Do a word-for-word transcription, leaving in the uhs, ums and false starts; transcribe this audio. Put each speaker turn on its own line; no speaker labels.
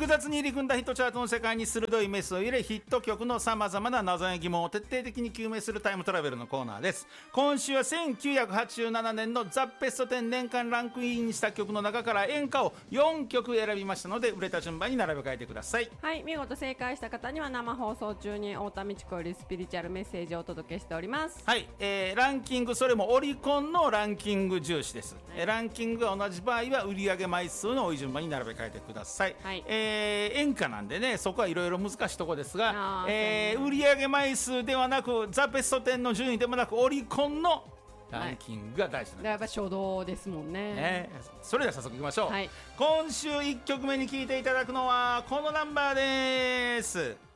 複雑に入り組んだヒットチャートの世界に鋭いメスを入れ、ヒット曲のさまざまな謎や疑問を徹底的に究明するタイムトラベルのコーナーです。今週はせんきゅうひゃくはちじゅうななねんのザ・ベストテン年間ランクインした曲の中から演歌をよんきょく選びましたので、売れた順番に並べ替えてください。
はい、見事正解した方には生放送中に太田美智子よりスピリチュアルメッセージをお届けしております。
はい、えー、ランキング、それもオリコンのランキング重視です、はい、ランキングが同じ場合は売上枚数の多い順番に並べ替えてください、はい、えー、演歌なんでね、そこはいろいろ難しいところですが、えー、売上枚数ではなくザ・ベストテンの順位でもなくオリコンのランキングが大事なんです、はい、
やっぱ初動ですもん ね, ね
それでは早速いきましょう、はい、今週いっきょくめに聴いていただくのはこのナンバーです。